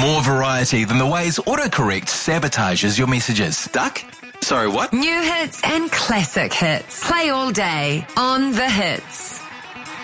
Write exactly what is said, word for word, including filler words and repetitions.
more variety than the ways autocorrect sabotages your messages. Duck? Sorry, what? New hits and classic hits. Play all day on The Hits.